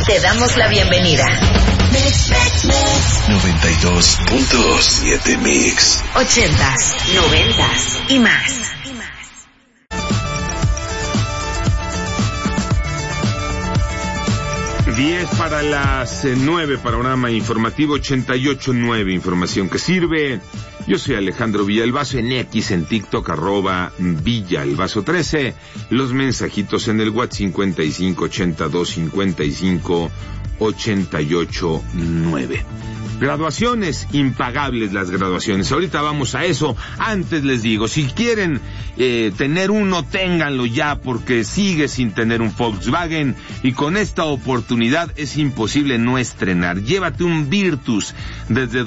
Te damos la bienvenida. 92.7 Mix. 80s, 90s y más. 10 para las 9, panorama informativo 88.9, información que sirve. Yo soy Alejandro Villalbazo, en X, en TikTok, @Villalbazo13. Los mensajitos en el WhatsApp 5582558889. Graduaciones, impagables las graduaciones. Ahorita vamos a eso. Antes les digo, si quieren tener uno, ténganlo ya, porque sigue sin tener un Volkswagen, y con esta oportunidad es imposible no estrenar. Llévate un Virtus desde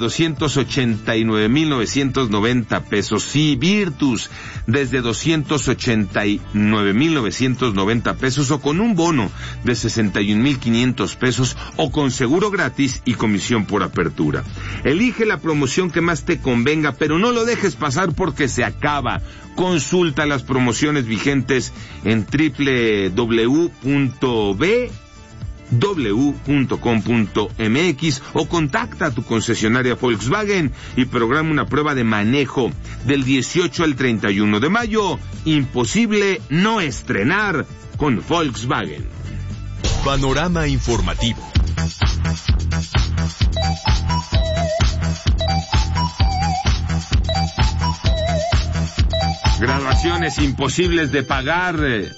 289,990 pesos. Sí, Virtus desde 289,990 pesos, o con un bono de 61,500 pesos, o con seguro gratis y comisión por apertura. Elige la promoción que más te convenga, pero no lo dejes pasar porque se acaba. Consulta las promociones vigentes en www.bw.com.mx o contacta a tu concesionaria Volkswagen y programa una prueba de manejo del 18 al 31 de mayo. Imposible no estrenar con Volkswagen. Panorama informativo. Graduaciones imposibles de pagar.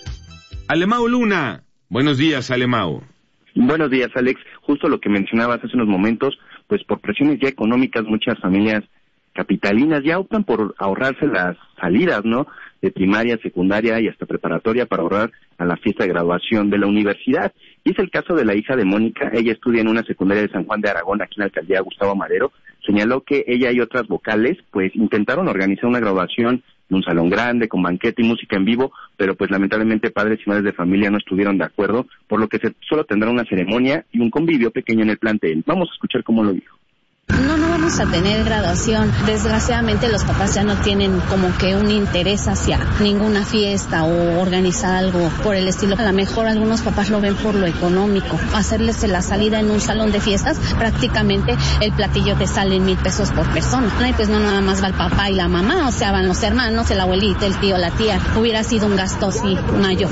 Alemao Luna. Buenos días, Alemao. Buenos días, Alex. Justo lo que mencionabas hace unos momentos, pues por presiones ya económicas, muchas familias capitalinas ya optan por ahorrarse las salidas, ¿no?, de primaria, secundaria y hasta preparatoria, para ahorrar a la fiesta de graduación de la universidad. Y es el caso de la hija de Mónica. Ella estudia en una secundaria de San Juan de Aragón, aquí en la alcaldía Gustavo Madero. Señaló que ella y otras vocales pues intentaron organizar una graduación en un salón grande, con banquete y música en vivo, pero pues lamentablemente padres y madres de familia no estuvieron de acuerdo, por lo que solo tendrá una ceremonia y un convivio pequeño en el plantel. Vamos a escuchar cómo lo dijo. No vamos a tener graduación. Desgraciadamente los papás ya no tienen como que un interés hacia ninguna fiesta o organizar algo por el estilo. A lo mejor algunos papás lo ven por lo económico. Hacerles la salida en un salón de fiestas, prácticamente el platillo te sale en 1,000 pesos por persona. Y pues no nada más va el papá y la mamá, o sea, van los hermanos, el abuelito, el tío, la tía. Hubiera sido un gasto así mayor.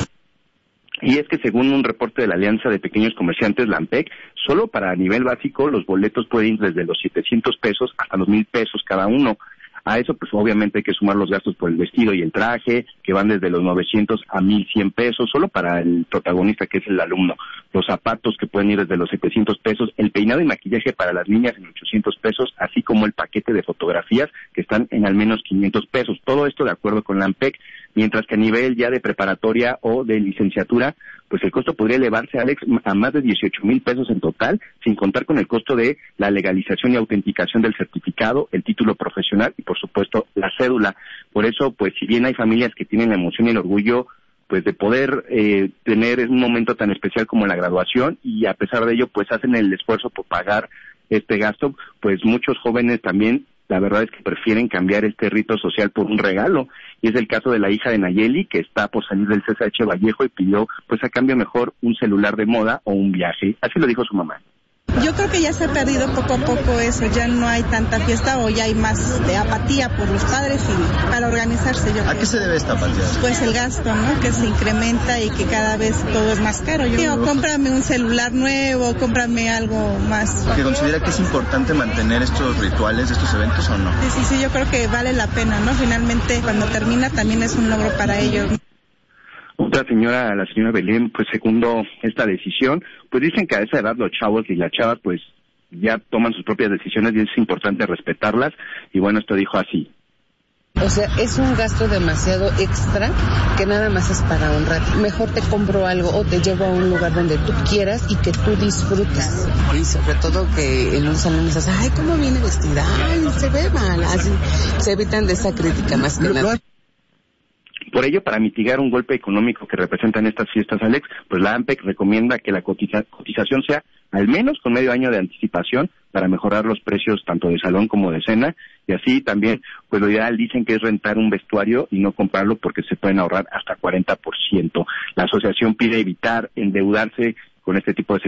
Y es que según un reporte de la Alianza de Pequeños Comerciantes, la AMPEC, solo para nivel básico los boletos pueden ir desde los 700 pesos hasta los 1,000 pesos cada uno. A eso pues obviamente hay que sumar los gastos por el vestido y el traje, que van desde los 900 a 1,100 pesos, solo para el protagonista, que es el alumno. Los zapatos, que pueden ir desde los 700 pesos, el peinado y maquillaje para las niñas en 800 pesos, así como el paquete de fotografías, que están en al menos 500 pesos. Todo esto de acuerdo con la AMPEC, mientras que a nivel ya de preparatoria o de licenciatura, pues el costo podría elevarse, Alex, a más de 18,000 pesos en total, sin contar con el costo de la legalización y autenticación del certificado, el título profesional y, por supuesto, la cédula. Por eso, pues si bien hay familias que tienen la emoción y el orgullo pues de poder tener un momento tan especial como la graduación, y a pesar de ello pues hacen el esfuerzo por pagar este gasto, pues muchos jóvenes también, la verdad es que prefieren cambiar este rito social por un regalo, y es el caso de la hija de Nayeli, que está por salir del CCH Vallejo y pidió pues a cambio mejor un celular de moda o un viaje. Así lo dijo su mamá. Yo creo que ya se ha perdido poco a poco eso, ya no hay tanta fiesta o ya hay más de apatía por los padres y para organizarse. Yo ¿A qué se debe esta apatía? Pues el gasto, ¿no?, que se incrementa y que cada vez todo es más caro. Yo digo, cómprame un celular nuevo, cómprame algo más. ¿Que considera que es importante mantener estos rituales, estos eventos o no? Sí, yo creo que vale la pena, ¿no? Finalmente cuando termina también es un logro para ellos. Otra señora, la señora Belén, pues secundó esta decisión. Pues dicen que a esa edad los chavos y las chavas pues ya toman sus propias decisiones y es importante respetarlas. Y bueno, esto dijo así. O sea, es un gasto demasiado extra que nada más es para un rato. Mejor te compro algo o te llevo a un lugar donde tú quieras y que tú disfrutes. Y sobre todo que en un salón dices, ay, ¿cómo viene vestida? Ay, se ve mal. Así se evitan de esa crítica más que nada. Por ello, para mitigar un golpe económico que representan estas fiestas, Alex, pues la AMPEC recomienda que la cotización sea al menos con medio año de anticipación para mejorar los precios tanto de salón como de cena, y así también, pues lo ideal dicen que es rentar un vestuario y no comprarlo porque se pueden ahorrar hasta 40%. La asociación pide evitar endeudarse con este tipo de